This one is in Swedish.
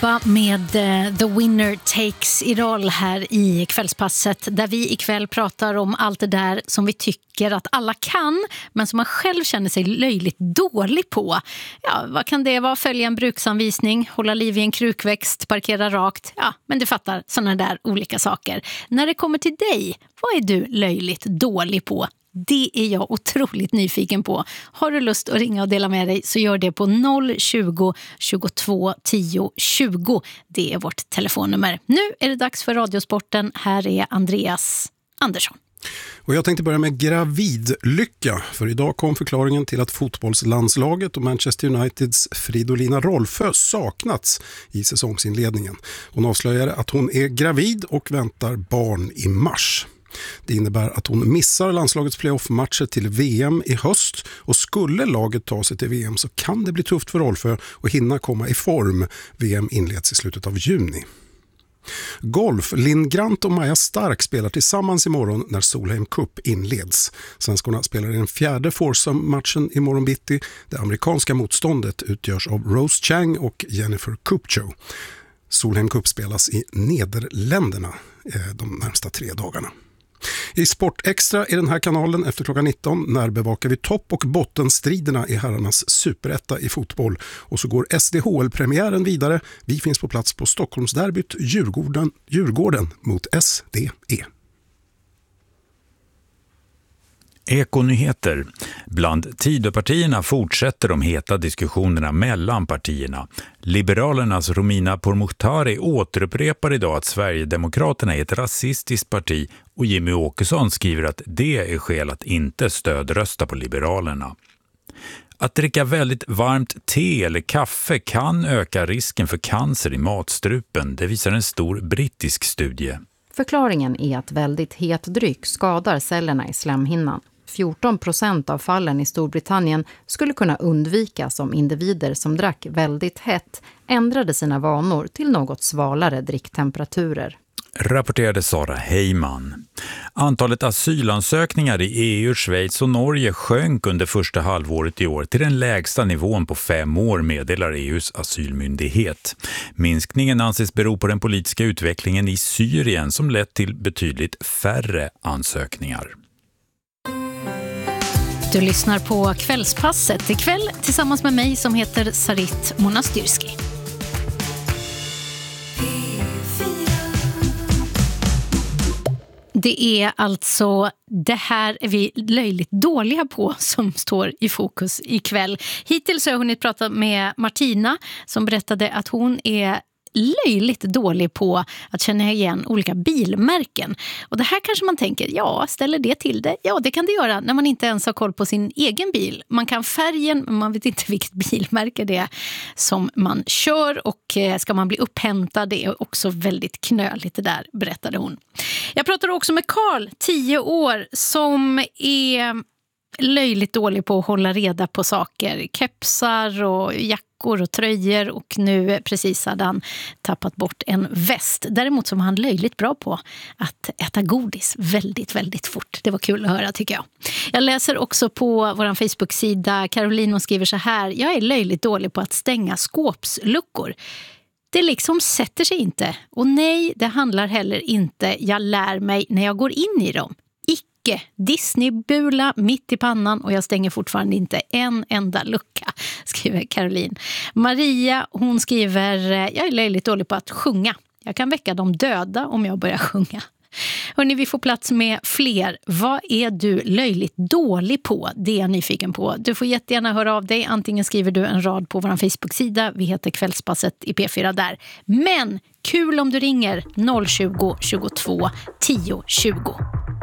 ABBA med The Winner Takes It All här i kvällspasset, där vi ikväll pratar om allt det där som vi tycker att alla kan men som man själv känner sig löjligt dålig på. Ja, vad kan det vara? Följa en bruksanvisning, hålla liv i en krukväxt, parkera rakt. Ja, men du fattar, sådana där olika saker. När det kommer till dig, vad är du löjligt dålig på? Det är jag otroligt nyfiken på. Har du lust att ringa och dela med dig så gör det på 020 22 10 20. Det är vårt telefonnummer. Nu är det dags för Radiosporten. Här är Andreas Andersson. Och jag tänkte börja med gravidlycka, för idag kom förklaringen till att fotbollslandslaget och Manchester Uniteds Fridolina Rolfö saknats i säsongsinledningen. Hon avslöjar att hon är gravid och väntar barn i mars. Det innebär att hon missar landslagets playoff-matcher till VM i höst, och skulle laget ta sig till VM så kan det bli tufft för Rolfö att hinna komma i form. VM inleds i slutet av juni. Golf. Linn Grant och Maja Stark spelar tillsammans imorgon när Solheim Cup inleds. Svenskorna spelar i den fjärde foursome-matchen imorgon bitti. Det amerikanska motståndet utgörs av Rose Chang och Jennifer Kupcho. Solheim Cup spelas i Nederländerna de närmsta 3 dagarna. I Sport Extra i den här kanalen efter klockan 19 när bevakar vi topp- och bottenstriderna i herrarnas superetta i fotboll. Och så går SDHL-premiären vidare. Vi finns på plats på Stockholmsderbyt Djurgården mot SDE. Ekonyheter. Bland Tidöpartierna fortsätter de heta diskussionerna mellan partierna. Liberalernas Romina Pourmokhtari återupprepar idag att Sverigedemokraterna är ett rasistiskt parti, och Jimmy Åkesson skriver att det är skäl att inte stödrösta på Liberalerna. Att dricka väldigt varmt te eller kaffe kan öka risken för cancer i matstrupen, det visar en stor brittisk studie. Förklaringen är att väldigt het dryck skadar cellerna i slemhinnan. 14% av fallen i Storbritannien skulle kunna undvikas om individer som drack väldigt hett ändrade sina vanor till något svalare dricktemperaturer. Rapporterade Sara Heyman. Antalet asylansökningar i EU, Schweiz och Norge sjönk under första halvåret i år till den lägsta nivån på 5 år, meddelar EUs asylmyndighet. Minskningen anses bero på den politiska utvecklingen i Syrien som lett till betydligt färre ansökningar. Du lyssnar på Kvällspasset ikväll tillsammans med mig som heter Sarit Monastyrski. Det är alltså det här är vi löjligt dåliga på som står i fokus ikväll. Hittills har jag hunnit prata med Martina som berättade att hon är löjligt dålig på att känna igen olika bilmärken. Och det här kanske man tänker, ja, ställer det till det? Ja, det kan det göra när man inte ens har koll på sin egen bil. Man kan färgen, men man vet inte vilket bilmärke det är som man kör, och ska man bli upphämtad, det är också väldigt knöligt det där, berättade hon. Jag pratade också med Karl, 10 år, som är löjligt dålig på att hålla reda på saker. Kepsar och jackor och tröjor, och nu precis hade han tappat bort en väst. Däremot som han löjligt bra på att äta godis väldigt, väldigt fort. Det var kul att höra, tycker jag. Jag läser också på vår Facebook-sida. Caroline skriver så här: jag är löjligt dålig på att stänga skåpsluckor. Det liksom sätter sig inte. Och nej, det handlar heller inte. Jag lär mig när jag går in i dem. Disney-bula mitt i pannan, och jag stänger fortfarande inte en enda lucka, skriver Caroline. Maria, hon skriver: jag är löjligt dålig på att sjunga. Jag kan väcka de döda om jag börjar sjunga. Hörrni, vi får plats med fler. Vad är du löjligt dålig på? Det är jag nyfiken på. Du får jättegärna höra av dig. Antingen skriver du en rad på vår Facebook-sida. Vi heter Kvällspasset i P4 där. Men kul om du ringer 020 22 10 20.